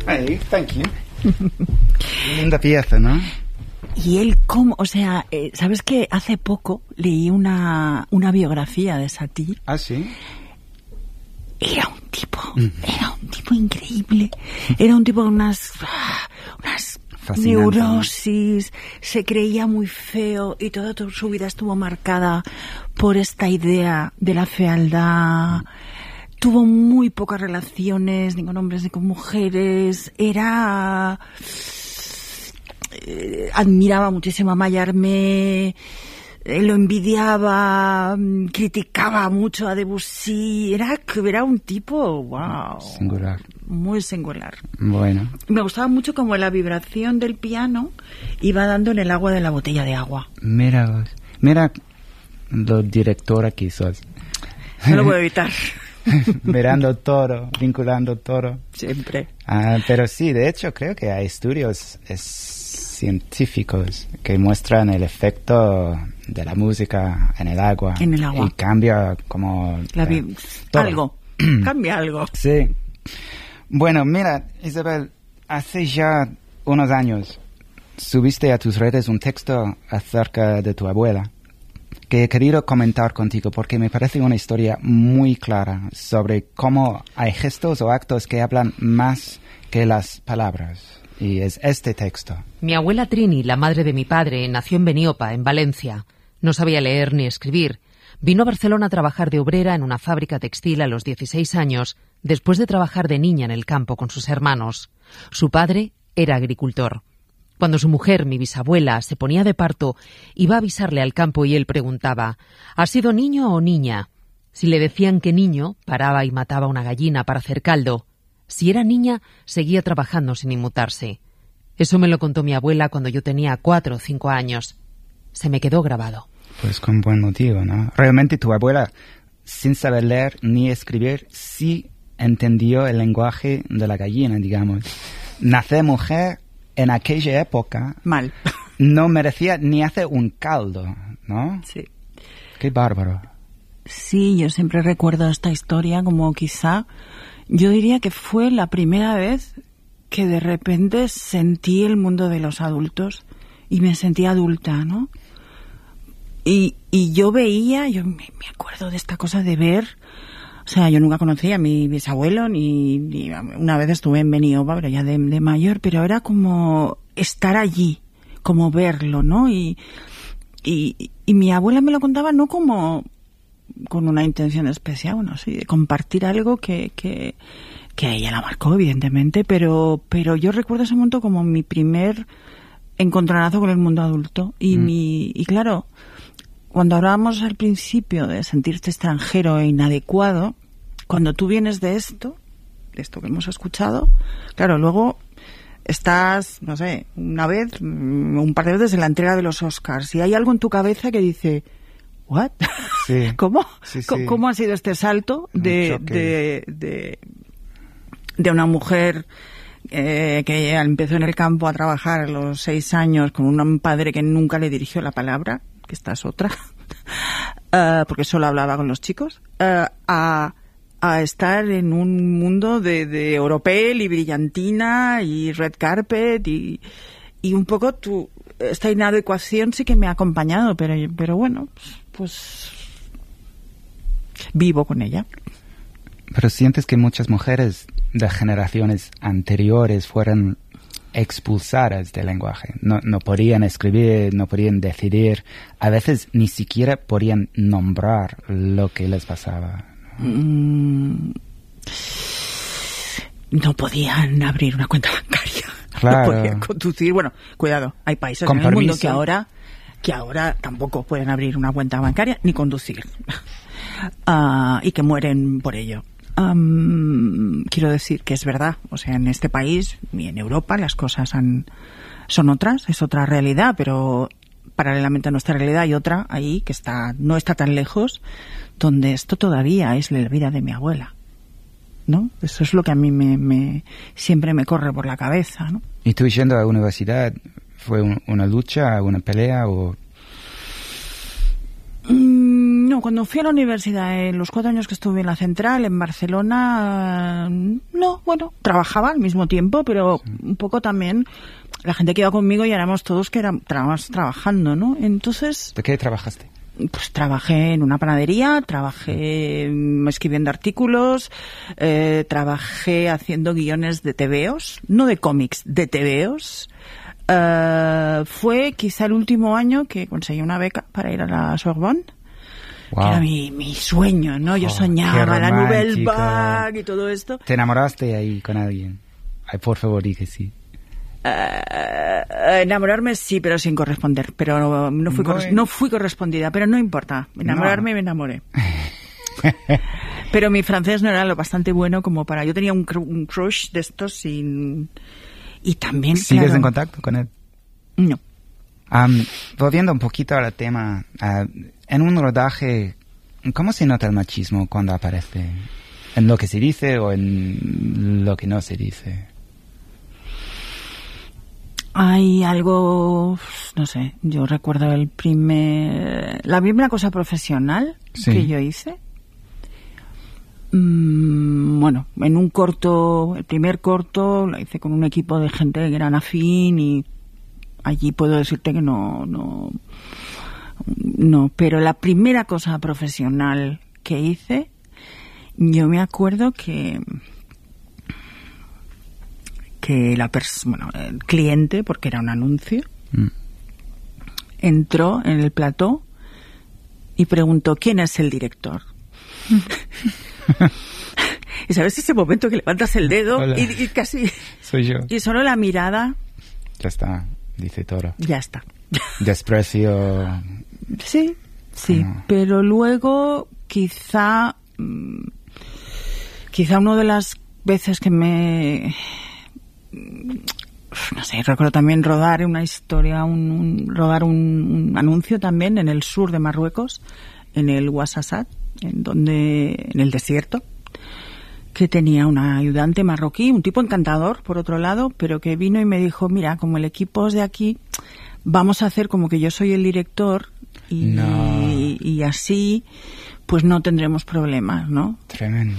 Hey, thank you. Linda pieza, ¿no? Y él, ¿cómo? O sea, ¿sabes qué? Hace poco leí una biografía de Satie. ¿Ah, sí? Era un tipo increíble. Era un tipo con unas neurosis, se creía muy feo y toda su vida estuvo marcada por esta idea de la fealdad. Tuvo muy pocas relaciones, ni con hombres ni con mujeres. Admiraba muchísimo a Mallarmé, lo envidiaba, criticaba mucho a Debussy. Era un tipo, wow, singular, muy singular. Bueno, me gustaba mucho como la vibración del piano iba dando en el agua de la botella de agua. Mira lo directora que sos. No lo puedo evitar. Mirando todo, vinculando todo. Siempre. Pero sí, de hecho creo que hay estudios científicos que muestran el efecto de la música en el agua. En el agua. Y cambia como... algo. Cambia algo. Sí. Bueno, mira, Isabel, hace ya unos años subiste a tus redes un texto acerca de tu abuela que he querido comentar contigo porque me parece una historia muy clara sobre cómo hay gestos o actos que hablan más que las palabras. Y es este texto. Mi abuela Trini, la madre de mi padre, nació en Beniopa, en Valencia. No sabía leer ni escribir. Vino a Barcelona a trabajar de obrera en una fábrica textil a los 16 años, después de trabajar de niña en el campo con sus hermanos. Su padre era agricultor. Cuando su mujer, mi bisabuela, se ponía de parto, iba a avisarle al campo y él preguntaba: ¿ha sido niño o niña? Si le decían que niño, paraba y mataba una gallina para hacer caldo. Si era niña, seguía trabajando sin inmutarse. Eso me lo contó mi abuela cuando yo tenía 4 o 5 años. Se me quedó grabado. Pues con buen motivo, ¿no? Realmente tu abuela, sin saber leer ni escribir, sí entendió el lenguaje de la gallina, digamos. Nacer mujer en aquella época... Mal. No merecía ni hacer un caldo, ¿no? Sí. Qué bárbaro. Sí, yo siempre recuerdo esta historia como quizá... Yo diría que fue la primera vez que de repente sentí el mundo de los adultos y me sentí adulta, ¿no? Y yo veía, yo me acuerdo de esta cosa de ver, o sea, yo nunca conocí a mi bisabuelo ni una vez estuve en Beniopa, pero ya de mayor, pero era como estar allí, como verlo, ¿no? Y mi abuela me lo contaba no como con una intención especial, bueno, sí, de compartir algo que a ella la marcó, evidentemente, pero yo recuerdo ese momento como mi primer encontronazo con el mundo adulto. Y claro, cuando hablábamos al principio de sentirte extranjero e inadecuado, cuando tú vienes de esto que hemos escuchado, claro, luego estás, no sé, una vez, un par de veces en la entrega de los Oscars y hay algo en tu cabeza que dice... ¿What? Sí. ¿Cómo? Sí, sí. ¿Cómo ha sido este salto de una mujer que empezó en el campo a trabajar a los 6 años con un padre que nunca le dirigió la palabra, que esta es otra, porque solo hablaba con los chicos, a estar en un mundo de Oropel y brillantina y red carpet y un poco esta inadecuación sí que me ha acompañado, pero bueno, pues vivo con ella. Pero sientes que muchas mujeres de generaciones anteriores fueron expulsadas del lenguaje. No podían escribir, no podían decidir, a veces ni siquiera podían nombrar lo que les pasaba. No podían abrir una cuenta bancaria. Claro. No podían conducir. Bueno, cuidado, hay países en el mundo que ahora tampoco pueden abrir una cuenta bancaria ni conducir. Y que mueren por ello. Quiero decir que es verdad, o sea, en este país y en Europa las cosas son otras, es otra realidad, pero paralelamente a nuestra realidad hay otra ahí que no está tan lejos, donde esto todavía es la vida de mi abuela, ¿no? Eso es lo que a mí siempre me corre por la cabeza, ¿no? ¿Y tú yendo a la universidad fue una lucha, una pelea o...? No, cuando fui a la universidad, en los 4 años que estuve en la Central, en Barcelona, no, bueno, trabajaba al mismo tiempo, pero un poco también la gente que iba conmigo ya éramos todos que estábamos trabajando, ¿no? Entonces... ¿De qué trabajaste? Pues trabajé en una panadería, trabajé escribiendo artículos, trabajé haciendo guiones de tebeos, no de cómics, de tebeos. Fue quizá el último año que conseguí una beca para ir a la Sorbonne. Wow. Que era mi sueño, ¿no? Yo soñaba la Nouvelle Vague y todo esto. ¿Te enamoraste ahí con alguien? Ay, por favor, di que sí. Enamorarme sí, pero sin corresponder. Pero no fui correspondida, pero no importa. Enamorarme me enamoré. Pero mi francés no era lo bastante bueno como para... Yo tenía un crush de estos y también... ¿Sigues en contacto con él? No. Volviendo un poquito al tema, en un rodaje, ¿cómo se nota el machismo cuando aparece? ¿En lo que se dice o en lo que no se dice? Hay algo, no sé, yo recuerdo la primera cosa profesional que yo hice. Bueno, en un corto, el primer corto lo hice con un equipo de gente que eran afín y allí puedo decirte que no, pero la primera cosa profesional que hice, yo me acuerdo que el cliente, porque era un anuncio, entró en el plató y preguntó ¿quién es el director? Y sabes ese momento que levantas el dedo y casi soy yo, y solo la mirada ya está, dice todo, ya está, desprecio, sí, pero luego quizá una de las veces que no sé, recuerdo también rodar una historia, rodar un anuncio también en el sur de Marruecos, en el Ouassasat, en el desierto, que tenía una ayudante marroquí, un tipo encantador por otro lado, pero que vino y me dijo, mira, como el equipo es de aquí, vamos a hacer como que yo soy el director y así pues no tendremos problemas, ¿no? Tremendo.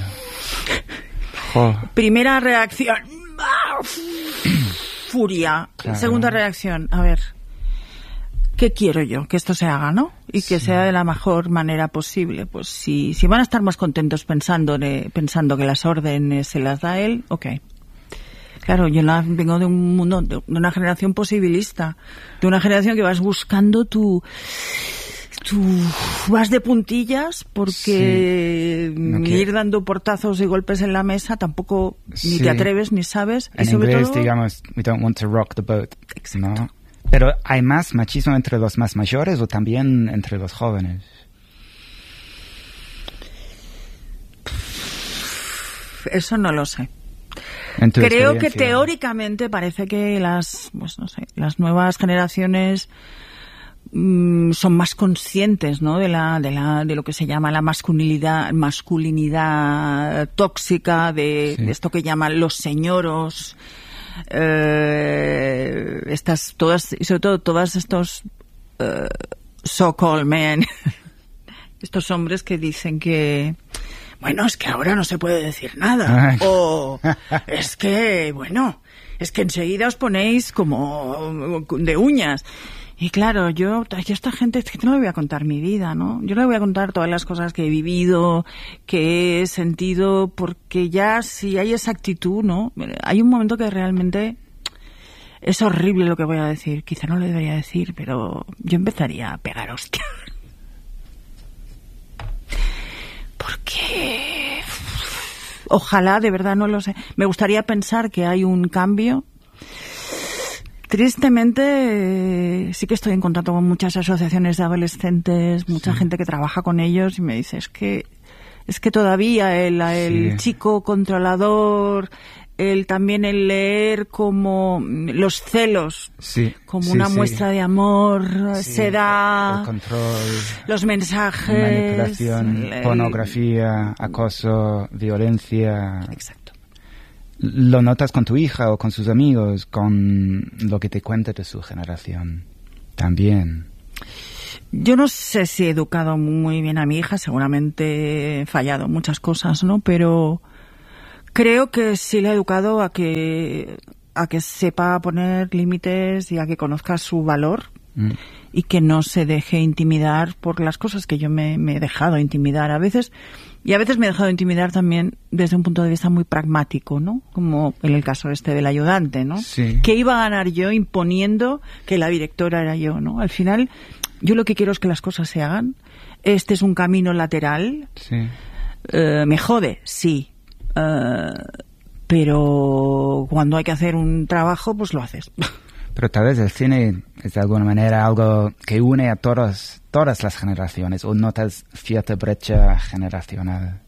Primera reacción, furia. Claro. Segunda reacción, a ver, ¿qué quiero yo? Que esto se haga, ¿no? Y que sea de la mejor manera posible. Pues si van a estar más contentos pensando que las órdenes se las da él, ok. Claro, yo vengo de un mundo, de una generación posibilista, de una generación que vas buscando tú vas de puntillas porque ir dando portazos y golpes en la mesa tampoco ni te atreves ni sabes. En inglés, digamos, we don't want to rock the boat. Exacto. ¿No? Pero ¿hay más machismo entre los más mayores o también entre los jóvenes? Eso no lo sé. Creo que teóricamente parece que las nuevas generaciones son más conscientes, ¿no? de lo que se llama la masculinidad tóxica, de esto que llaman los señoros, todas estos so-called men, estos hombres que dicen que bueno, es que ahora no se puede decir nada, o es que enseguida os ponéis como de uñas. Y claro, yo a esta gente es que no le voy a contar mi vida, ¿no? Yo le voy a contar todas las cosas que he vivido, que he sentido, porque ya si hay esa actitud, ¿no? Hay un momento que realmente es horrible lo que voy a decir. Quizá no lo debería decir, pero yo empezaría a pegar hostia. Porque ojalá, de verdad, no lo sé. Me gustaría pensar que hay un cambio. Tristemente, sí que estoy en contacto con muchas asociaciones de adolescentes, mucha gente que trabaja con ellos y me dice, es que todavía el chico controlador, también el leer como los celos, como una muestra de amor, se da, el control, los mensajes, manipulación, pornografía, acoso, violencia. Exacto. ¿Lo notas con tu hija o con sus amigos, con lo que te cuenta de su generación también? Yo no sé si he educado muy bien a mi hija, seguramente he fallado en muchas cosas, ¿no? Pero Creo que sí le he educado a que sepa poner límites y a que conozca su valor y que no se deje intimidar por las cosas que yo me he dejado intimidar a veces. Y a veces me he dejado intimidar también desde un punto de vista muy pragmático, ¿no? Como en el caso del ayudante, ¿no? Sí. ¿Qué iba a ganar yo imponiendo que la directora era yo, ¿no? Al final, yo lo que quiero es que las cosas se hagan. Este es un camino lateral. Sí. Me jode, sí. Pero cuando hay que hacer un trabajo, pues lo haces. Pero tal vez el cine es de alguna manera algo que une a todas las generaciones, o notas cierta brecha generacional.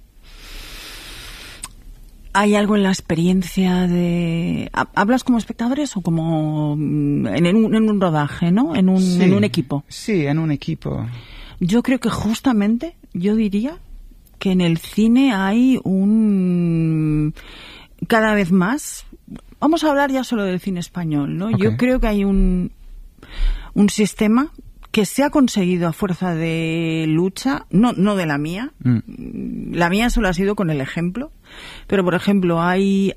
¿Hay algo en la experiencia de... ¿Hablas como espectadores o como en un rodaje, ¿no? En un equipo. Sí, en un equipo. Yo creo que justamente, yo diría que en el cine hay cada vez más... Vamos a hablar ya solo del cine español, ¿no? Okay. Yo creo que hay un sistema que se ha conseguido a fuerza de lucha, no de la mía. La mía solo ha sido con el ejemplo. Pero, por ejemplo, hay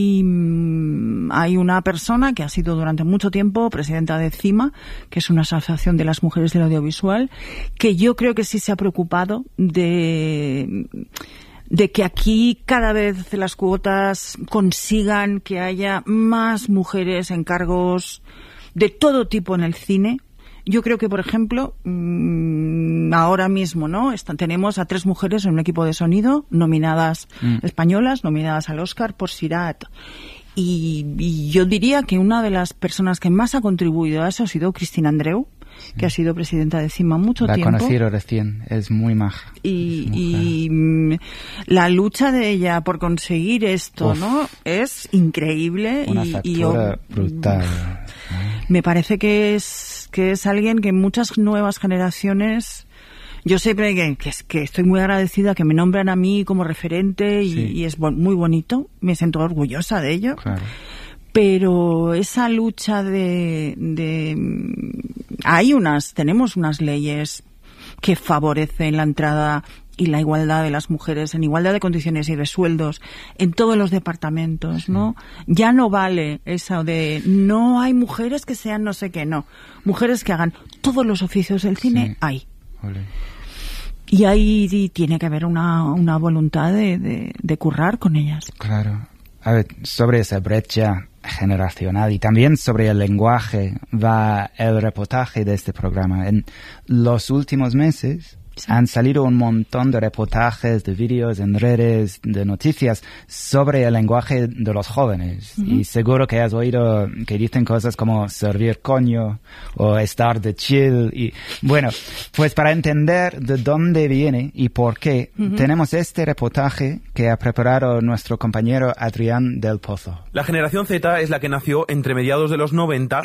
una persona que ha sido durante mucho tiempo presidenta de CIMA, que es una asociación de las mujeres del audiovisual, que yo creo que sí se ha preocupado de que aquí cada vez las cuotas consigan que haya más mujeres en cargos de todo tipo en el cine. Yo creo que, por ejemplo, ahora mismo, ¿no? Tenemos a 3 mujeres en un equipo de sonido nominadas españolas, nominadas al Oscar por Sirat. Y yo diría que una de las personas que más ha contribuido a eso ha sido Cristina Andreu, que ha sido presidenta de CIMA mucho tiempo. La he conocido recién, es muy maja. Y la lucha de ella por conseguir esto, ¿no? Es increíble. Una factura brutal. Me parece que es alguien que muchas nuevas generaciones... Yo siempre que estoy muy agradecida que me nombran a mí como referente y es muy bonito. Me siento orgullosa de ello. Claro. Pero esa lucha tenemos unas leyes que favorecen la entrada y la igualdad de las mujeres en igualdad de condiciones y de sueldos en todos los departamentos, ¿no? Ya no vale eso de no hay mujeres que sean no sé qué, no. Mujeres que hagan todos los oficios del cine, hay. Ole. Y ahí tiene que haber una voluntad de currar con ellas. Claro. A ver, sobre esa brecha generacional y también sobre el lenguaje va el reportaje de este programa. En los últimos meses han salido un montón de reportajes, de vídeos en redes, de noticias sobre el lenguaje de los jóvenes. Y seguro que has oído que dicen cosas como servir coño o estar de chill. Y bueno, pues para entender de dónde viene y por qué, tenemos este reportaje que ha preparado nuestro compañero Adrián del Pozo. La generación Z es la que nació entre mediados de los 90...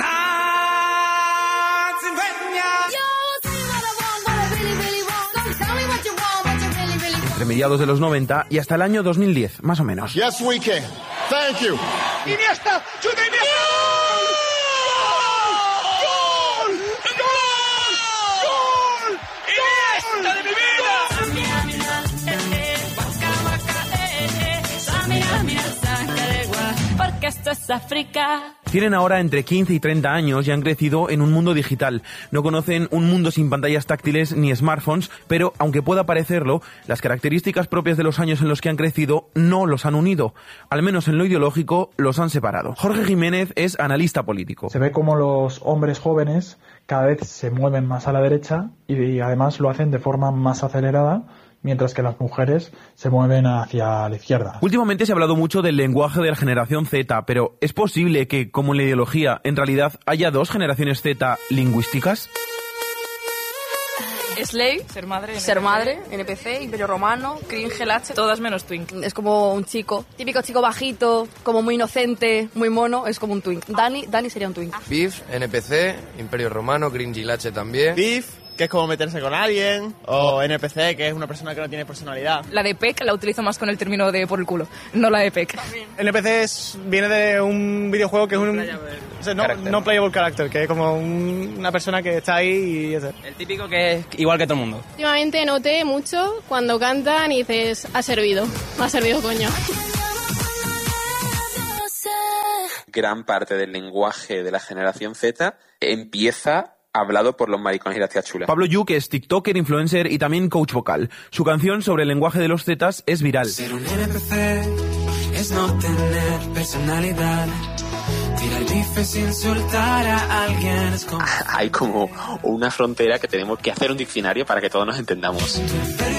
entre mediados de los 90 y hasta el año 2010, más o menos. Yes, we can. Thank you. Iniesta, chuta Iniesta. ¡Gol! ¡Gol! ¡Iniesta de mi vida! Porque esto es África. Tienen ahora entre 15 y 30 años y han crecido en un mundo digital. No conocen un mundo sin pantallas táctiles ni smartphones, pero aunque pueda parecerlo, las características propias de los años en los que han crecido no los han unido. Al menos en lo ideológico los han separado. Jorge Jiménez es analista político. Se ve como los hombres jóvenes cada vez se mueven más a la derecha y además lo hacen de forma más acelerada, mientras que las mujeres se mueven hacia la izquierda. Últimamente se ha hablado mucho del lenguaje de la generación Z, pero ¿es posible que, como en la ideología, en realidad haya 2 generaciones Z lingüísticas? Slave, ser madre, NPC, Imperio Romano, Cringe, H, todas menos Twink. Es como un chico, típico chico bajito, como muy inocente, muy mono, es como un Twink. Dani sería un Twink. Beef, NPC, Imperio Romano, Cringe H también. Beef, que es como meterse con alguien, o NPC, que es una persona que no tiene personalidad. La de PEC la utilizo más con el término de por el culo, no la de PEC. NPC viene de un videojuego que es un... no playable character, que es como una persona que está ahí y eso. El típico que es igual que todo el mundo. Últimamente noté mucho cuando cantan y dices, ha servido coño. gran parte del lenguaje de la generación Z empieza hablado por los maricones y las tías chulas. Pablo Yu, que es tiktoker, influencer y también coach vocal. Su canción sobre el lenguaje de los Zetas es viral. Ser un NPC es no tener personalidad. Tirar bifes, insultar a alguien es como... Hay como una frontera que tenemos que hacer un diccionario para que todos nos entendamos.